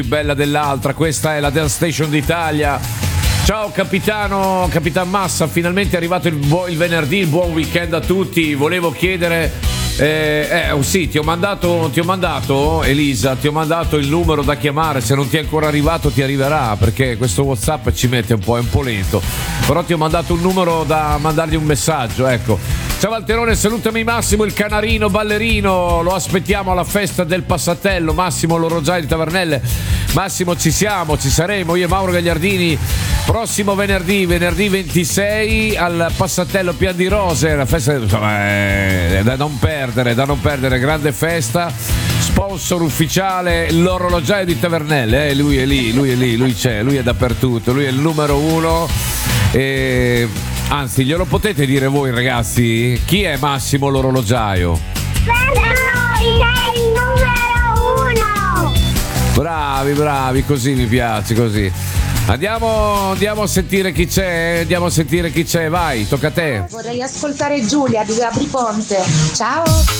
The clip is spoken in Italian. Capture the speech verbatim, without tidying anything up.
bella dell'altra. Questa è la Dance Station d'Italia. Ciao capitano, Capitan Massa, finalmente è arrivato il, bu- il venerdì, il buon weekend a tutti. Volevo chiedere eh, eh, oh sì, ti ho mandato ti ho mandato Elisa, ti ho mandato il numero da chiamare. Se non ti è ancora arrivato ti arriverà, perché questo WhatsApp ci mette un po', è un po' lento. Però ti ho mandato un numero da mandargli un messaggio, ecco. Ciao Valterone, salutami Massimo il canarino ballerino, lo aspettiamo alla festa del Passatello. Massimo l'orologiaio di Tavernelle. Massimo, ci siamo, ci saremo io e Mauro Gagliardini prossimo venerdì, venerdì ventisei al Passatello Pian di Rose, la festa, insomma, è da non perdere, da non perdere, grande festa. Sponsor ufficiale l'orologiaio di Tavernelle, eh? lui è lì, lui è lì, lui c'è, lui è dappertutto, lui è il numero uno. E anzi, glielo potete dire voi ragazzi? Chi è Massimo l'orologiaio? Sei il numero uno! Bravi, bravi, così mi piace, così. Andiamo, andiamo a sentire chi c'è, andiamo a sentire chi c'è, vai, tocca a te. Vorrei ascoltare Giulia di Gabri Ponte. Ciao!